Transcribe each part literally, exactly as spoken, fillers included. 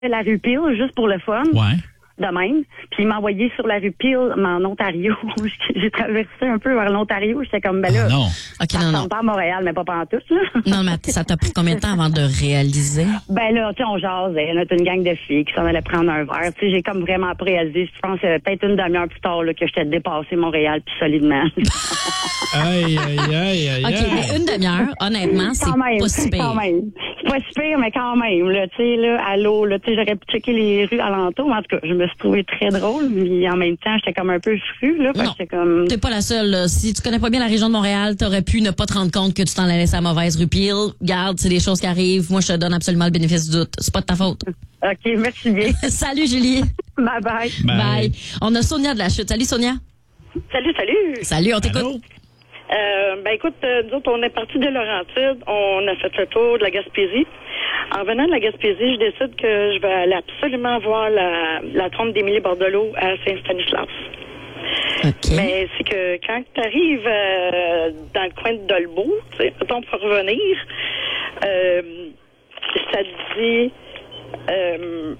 la rue Peel, juste pour le fun. Ouais. De même. Puis il m'a envoyé sur la rue Peel, mais en Ontario. J'ai traversé un peu vers l'Ontario. J'étais comme, ben là, oh non. OK, ça non, ressemble non. pas à Montréal, mais pas pantoute, là. Non, mais ça t'a pris combien de temps avant de réaliser? Ben là, tu sais, on jasait. On était une gang de filles qui s'en allaient prendre un verre. Tu sais, j'ai comme vraiment pas réalisé. Je pense que peut-être une demi-heure plus tard là, que j'étais dépassé Montréal, puis solidement. Aïe, aïe, aïe, aïe. OK, mais une demi-heure, honnêtement, c'est Quand même, pas si pire. quand même. C'est pas si pire, mais quand même, là, tu sais, là, à l'eau, là, tu sais, j'aurais pu checker les rues alentours, mais en tout cas, je me suis trouvée très drôle, mais en même temps, j'étais comme un peu fru, là, parce Non. que j'étais comme... T'es pas la seule, là. Si tu connais pas bien la région de Montréal, t'aurais pu ne pas te rendre compte que tu t'en allais à la mauvaise rue Peel. Garde, c'est des choses qui arrivent. Moi, je te donne absolument le bénéfice du doute. C'est pas de ta faute. OK, merci bien. Salut, Julie. Bye bye. Bye. Bye. On a Sonia de la Chute. Salut, Sonia. Salut, salut. Salut, on t'écoute. Allô? Euh, ben écoute, euh, nous autres, on est partis de Laurentides, on a fait le tour de la Gaspésie. En revenant de la Gaspésie, je décide que je vais aller absolument voir la, la tombe d'Émilie Bordelot à Saint-Stanislas. OK. Mais c'est que quand tu arrives euh, dans le coin de Dolbeau, tu sais, mettons pour revenir, euh, ça te dit... Euh,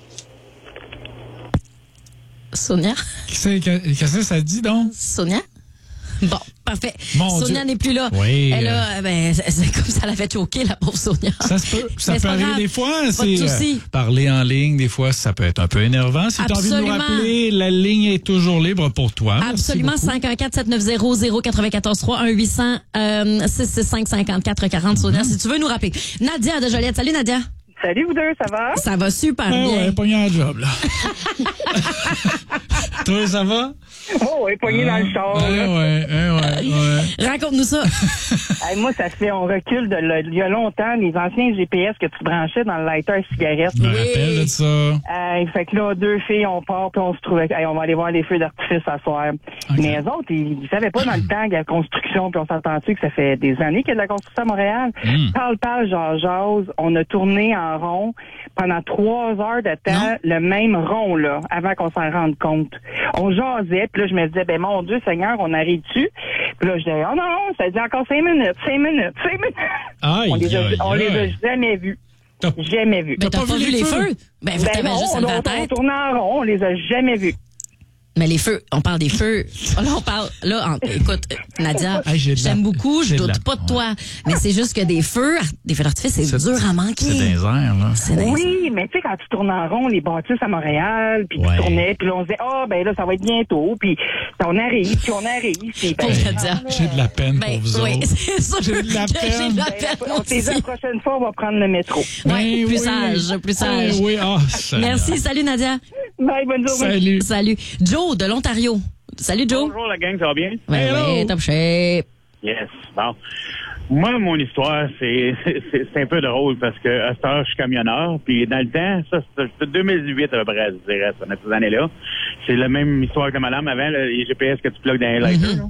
Sonia? Qu'est-ce que ça dit, donc? Sonia? Bon, parfait. Mon Sonia Dieu. n'est plus là. Oui. Elle a, ben, c'est c'est comme ça, elle a fait choquer, la pauvre Sonia. Ça se peut. Ça Mais c'est peut pas arriver grave. des fois. Pas de C'est souci. euh, parler en ligne, des fois, ça peut être un peu énervant. Si tu as envie de nous Absolument. rappeler, la ligne est toujours libre pour toi. Merci Absolument, beaucoup. cinq un quatre sept neuf zéro zéro neuf quatre trois un huit zéro zéro six six cinq cinq quatre quatre zéro Sonia, si tu veux nous rappeler. Nadia de Joliette. Salut, Nadia. Salut vous deux, ça va? Ça va super Ben bien. ouais, pogné un job, là. Toi, ça va? Oh, oui, pogné dans le char. Ouais, là. ouais, ouais, ouais, ouais. Raconte-nous ça. Hey, moi, ça fait, on recule de là, il y a longtemps, les anciens G P S que tu branchais dans le lighter à cigarette. Je me Oui. rappelle de ça. Hey, fait que là, deux filles, on part, puis on se trouvait, hey, on va aller voir les feux d'artifice à soir. Ok. Mais les autres, ils, ils savaient pas dans le temps qu'il y a la construction, puis on s'entend-tu que ça fait des années qu'il y a de la construction à Montréal. Mm. Parle, parle, genre, jase. On a tourné en rond pendant trois heures de temps, Non. le même rond, là, avant qu'on s'en rende compte. On jasait, puis là, je me disais, ben mon Dieu Seigneur, on arrive-tu? Puis là, je disais, oh non, ça dit encore cinq minutes, cinq minutes, cinq minutes. Aïe, on les a, aïe, on les a aïe. jamais vus. T'as- Jamais vus. Ben, t'as pas vu les feux? Ben, Ben t'avais non, juste on, levé la on, on tête. tournait en rond, on les a jamais vus. Mais les feux, on parle des feux. Là, on parle, là, en- écoute, euh, Nadia, Hey, j'ai de je la- t'aime beaucoup, je j'ai de doute la- pas de toi. Mais c'est juste que des feux, des feux d'artifice, c'est C'est- dur à manquer. C'est des airs, là. C'est des- Oui, mais tu sais, quand tu tournes en rond, les bâtisses à Montréal, puis Ouais. tu tournais, puis là, on se disait, ah, ben là, ça va être bientôt, puis on arrive, puis on arrive, puis ben, Pauvre Nadia. J'ai de la peine Ben, pour vous oui, autres. c'est sûr J'ai de la que peine. j'ai de la ben, peine on s'est dit, aussi. la prochaine fois, on va prendre le métro. Ouais, Ben plus oui. sage, plus sage. Ben oui, ah, ça- Merci, salut Nadia. Bye, bonne journée. Salut. Salut. Joe de l'Ontario. Salut Joe. Bonjour la gang, ça va bien? Ouais, Hello. ouais, top shape. Yes. Bon. Moi, mon histoire, c'est c'est c'est un peu drôle parce que à cette heure, je suis camionneur. Puis dans le temps, ça, c'était deux mille huit à peu près, je dirais, ça, dans ces années-là. C'est la même histoire que madame avant, là, les G P S que tu plugues dans les lighters. Mhm. là.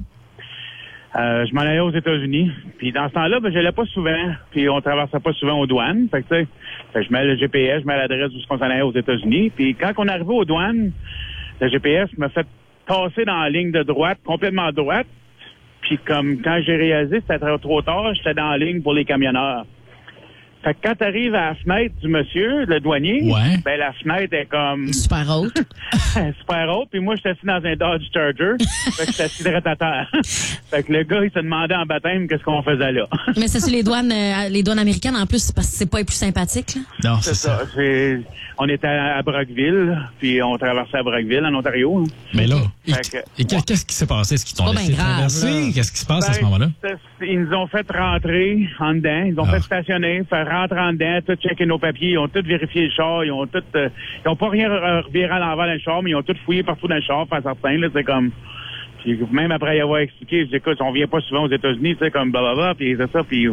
Euh, je m'en allais aux États-Unis. Puis dans ce temps-là, ben, je l'allais pas souvent. Puis on traversait pas souvent aux douanes. Fait que, tu sais, fait que je mets le G P S, je mets l'adresse où on s'en allait aux États-Unis. Puis quand on est arrivé aux douanes, le G P S m'a fait passer dans la ligne de droite, complètement à droite. Puis comme quand j'ai réalisé que c'était trop, trop tard, j'étais dans la ligne pour les camionneurs. Fait que quand t'arrives à la fenêtre du monsieur, le douanier, Ouais. ben la fenêtre est comme Super haute. super haute, puis moi j'étais assis dans un Dodge Charger, fait que j'étais assis direct à terre. Fait que le gars, il se demandait en baptême qu'est-ce qu'on faisait là. Mais c'est sur les douanes, euh, les douanes américaines en plus, c'est parce que c'est pas les plus sympathiques, là. Non, C'est c'est ça. ça. C'est- on était à Brockville, puis on traversait à Brockville, en Ontario. Mais là, et, Fait que- et qu'est- qu'est-ce qui s'est passé? Est-ce qu'ils t'ont C'est pas laissé bien grave, traverser? là. Qu'est-ce qui se passe à ce Ben, moment-là? c'est- Ils nous ont fait rentrer en dedans, ils ont Ah. fait stationner, faire rentrer en dedans, tout checker nos papiers, ils ont tout vérifié le char, ils ont tout, euh, ils ont pas rien re- reviré à l'envers dans le char, mais ils ont tout fouillé partout dans le char, faire certain, là, c'est comme, puis même après y avoir expliqué, je dis, écoute, on vient pas souvent aux États-Unis, tu sais, comme blablabla, puis c'est ça, puis ouais,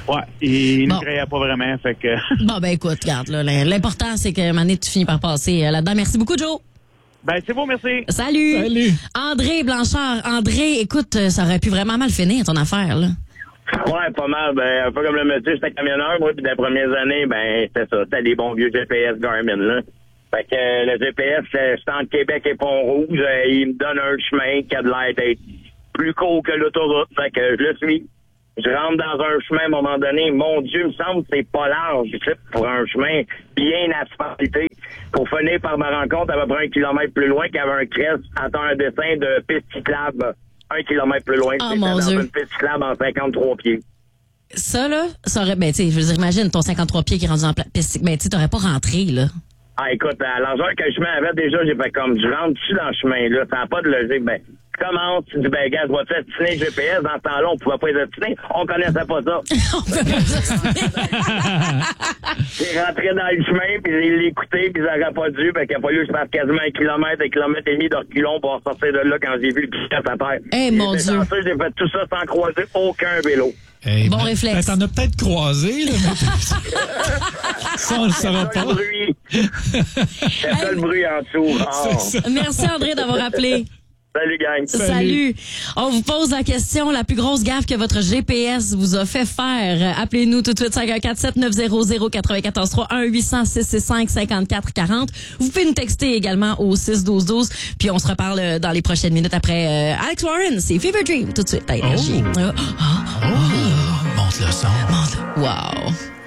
ils Bon. nous croyaient pas vraiment, fait que, Bon, ben écoute, regarde, là, l'important, c'est que Mané, tu finis par passer euh, là-dedans. Merci beaucoup, Joe. ben c'est beau, merci. Salut. Salut. André Blanchard. André, écoute, euh, ça aurait pu vraiment mal finir, ton affaire, là. Ouais, pas mal. Ben, un peu comme le monsieur, j'étais camionneur, moi, puis dans les premières années, ben, c'était ça. C'était les bons vieux G P S Garmin, là. Fait que euh, le G P S, euh, c'est entre Québec et Pont-Rouge. Euh, il me donne un chemin qui a de l'air d'être plus court que l'autoroute. Fait que je le suis. Je rentre dans un chemin à un moment donné. Mon Dieu, il me semble que c'est pas large ici pour un chemin bien asphalté. Pour finir par ma rencontre, à peu près un kilomètre plus loin, qu'il y avait un crest, attends un dessin de piste cyclable un kilomètre plus loin. Oh, c'était mon dans Dieu. une piste cyclable en cinquante-trois pieds. Ça, là, ça aurait, ben, tu sais, je veux dire, imagine ton cinquante-trois pieds qui est rendu en piste, ben, tu sais, t'aurais pas rentré, là. Ah, écoute, à l'endroit que le chemin avait, déjà, j'ai fait comme, je rentre-tu dans le chemin, là? Ça n'a pas de logique. Ben, tu commences, tu dis, ben, gars, je vais-tu attiner le G P S? Dans ce temps-là, on pouvait pas les attiner. On connaissait pas ça. On peut pas J'ai rentré dans le chemin, puis j'ai l'écouté, puis j'aurais pas dû, fait qu'il a fallu que je fasse quasiment un kilomètre, un kilomètre et demi de reculons pour sortir de là quand j'ai vu le piquet à terre. Eh, mon J'ai fait Dieu. ça, j'ai fait tout ça sans croiser aucun vélo. Hey, Bon ben, réflexe. ben, t'en as peut-être croisé, là, mais ça, on le saura C'est ça pas. le bruit. C'est ça le bruit en dessous. Oh. C'est ça. Merci, André, d'avoir appelé. Salut, gang. Salut. On vous pose la question, la plus grosse gaffe que votre G P S vous a fait faire. Appelez-nous tout de suite, cinq un quatre, sept neuf zéro zéro, neuf quatre trois, un huit cents, six six cinq, cinq quatre quatre zéro. Vous pouvez nous texter également au six douze douze, puis on se reparle dans les prochaines minutes après euh, Alex Warren. C'est Fever Dream, tout de suite à Énergie. Oh. Oh. Oh. Oh, monte le son. Wow.